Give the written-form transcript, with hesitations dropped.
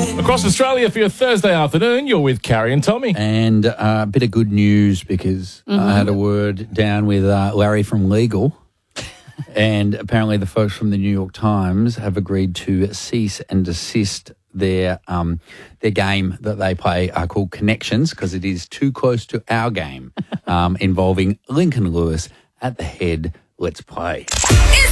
Across Australia for your Thursday afternoon, you're with Carrie and Tommy. And a bit of good news because I had a word down with Larry from Legal. And apparently the folks from the New York Times have agreed to cease and desist their game that they play called Connections, because it is too close to our game involving Lincoln Lewis at the head. Let's play.